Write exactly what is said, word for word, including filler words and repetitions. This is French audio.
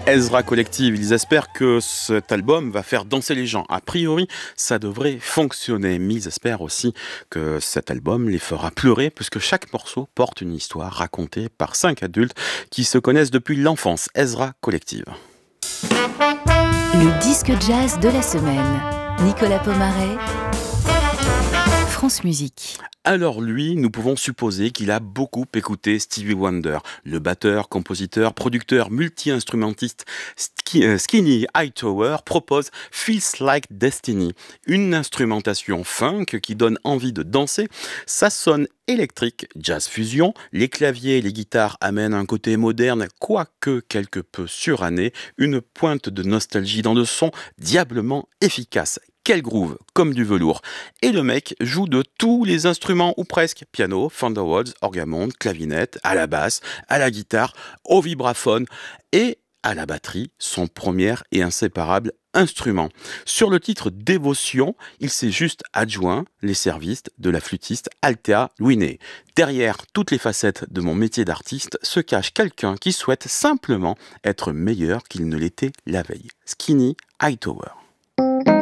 Ezra Collective, ils espèrent que cet album va faire danser les gens. A priori, ça devrait fonctionner, mais ils espèrent aussi que cet album les fera pleurer, puisque chaque morceau porte une histoire racontée par cinq adultes qui se connaissent depuis l'enfance. Ezra Collective. Le disque jazz de la semaine. Nicolas Pomaret, France Musique. Alors lui, nous pouvons supposer qu'il a beaucoup écouté Stevie Wonder, le batteur, compositeur, producteur, multi-instrumentiste Skinny Hightower propose Feels Like Destiny, une instrumentation funk qui donne envie de danser. Ça sonne électrique, jazz fusion, les claviers et les guitares amènent un côté moderne, quoique quelque peu suranné, une pointe de nostalgie dans le son diablement efficace. Quel groove, comme du velours. Et le mec joue de tous les instruments, ou presque. Piano, Thunderwolds, orgamonde, clavinette, à la basse, à la guitare, au vibraphone et à la batterie, son premier et inséparable instrument. Sur le titre Dévotion, il s'est juste adjoint les services de la flûtiste Althea Louinet. Derrière toutes les facettes de mon métier d'artiste se cache quelqu'un qui souhaite simplement être meilleur qu'il ne l'était la veille. Skinny Hightower.